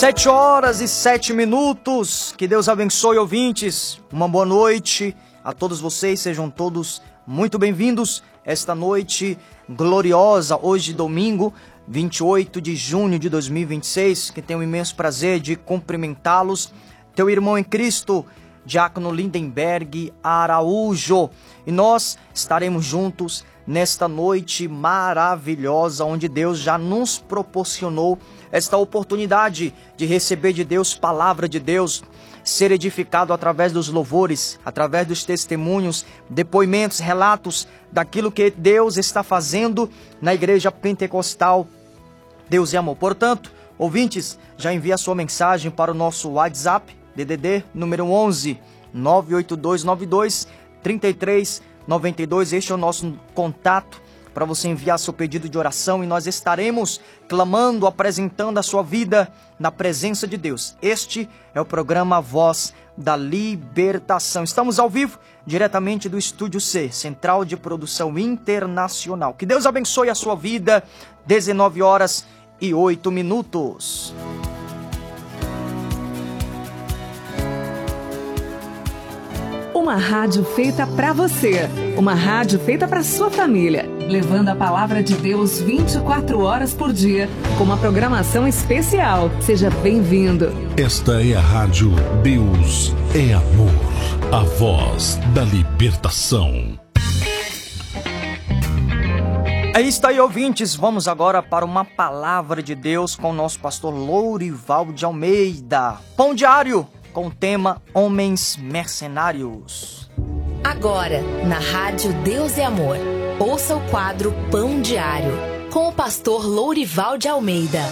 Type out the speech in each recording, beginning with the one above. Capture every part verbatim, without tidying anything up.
Sete horas e sete minutos. Que Deus abençoe, ouvintes. Uma boa noite a todos vocês. Sejam todos muito bem-vindos esta noite gloriosa. Hoje, domingo, vinte e oito de junho de dois mil e vinte e seis. Que tenho o imenso prazer de cumprimentá-los. Teu irmão em Cristo, Diácono Lindenberg Araújo. E nós estaremos juntos nesta noite maravilhosa, onde Deus já nos proporcionou esta oportunidade de receber de Deus palavra de Deus, ser edificado através dos louvores, através dos testemunhos, depoimentos, relatos daquilo que Deus está fazendo na igreja pentecostal. Deus é amor. Portanto, ouvintes, já envia a sua mensagem para o nosso WhatsApp, D D D número onze, nove oito dois nove dois, três três nove dois. Este é o nosso contato para você enviar seu pedido de oração e nós estaremos clamando, apresentando a sua vida na presença de Deus. Este é o programa Voz da Libertação. Estamos ao vivo, diretamente do Estúdio C, Central de Produção Internacional. Que Deus abençoe a sua vida. dezenove horas e oito minutos. Uma rádio feita para você, uma rádio feita para sua família, levando a palavra de Deus vinte e quatro horas por dia, com uma programação especial. Seja bem-vindo. Esta é a rádio Deus é Amor, a voz da libertação. É isso aí, ouvintes. Vamos agora para uma palavra de Deus com o nosso pastor Lourival de Almeida. Pão diário com o tema Homens Mercenários. Agora, na rádio Deus é Amor, ouça o quadro Pão Diário, com o pastor Lourival de Almeida.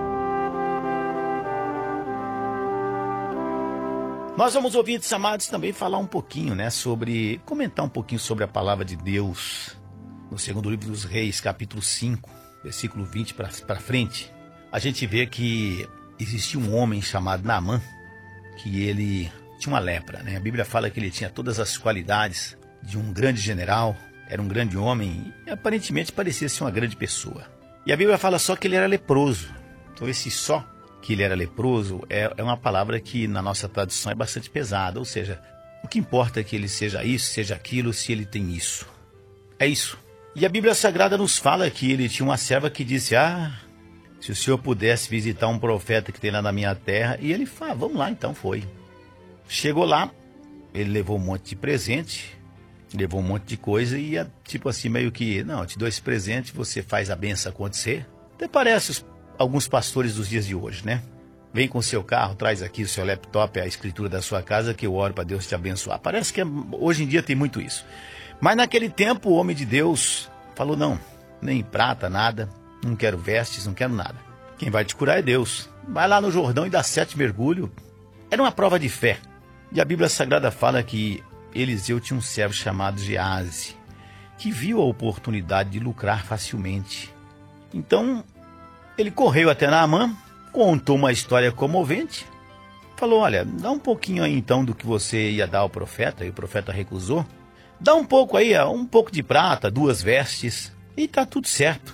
Nós vamos, ouvintes amados, também falar um pouquinho, né, sobre, comentar um pouquinho sobre a palavra de Deus, no segundo livro dos Reis, capítulo cinco, versículo vinte para frente. A gente vê que existia um homem chamado Naamã, que ele tinha uma lepra, né? A Bíblia fala que ele tinha todas as qualidades de um grande general, era um grande homem e aparentemente parecia ser uma grande pessoa. E a Bíblia fala só que ele era leproso. Então esse só que ele era leproso é, é uma palavra que na nossa tradução é bastante pesada, ou seja, o que importa é que ele seja isso, seja aquilo, se ele tem isso. É isso. E a Bíblia Sagrada nos fala que ele tinha uma serva que disse, ah, se o senhor pudesse visitar um profeta que tem lá na minha terra. E ele fala, vamos lá, então foi. Chegou lá, ele levou um monte de presente, levou um monte de coisa e tipo assim, meio que, não, eu te dou esse presente, você faz a benção acontecer. Até parece os, alguns pastores dos dias de hoje, né? Vem com o seu carro, traz aqui o seu laptop, a escritura da sua casa, que eu oro para Deus te abençoar. Parece que é, hoje em dia tem muito isso. Mas naquele tempo o homem de Deus falou, não, nem prata, nada. Não quero vestes, não quero nada. Quem vai te curar é Deus. Vai lá no Jordão e dá sete mergulhos. Era uma prova de fé. E a Bíblia Sagrada fala que Eliseu tinha um servo chamado Geazi, que viu a oportunidade de lucrar facilmente. Então, ele correu até Naamã, contou uma história comovente, falou, olha, dá um pouquinho aí então do que você ia dar ao profeta, e o profeta recusou. Dá um pouco aí, um pouco de prata, duas vestes, e tá tudo certo.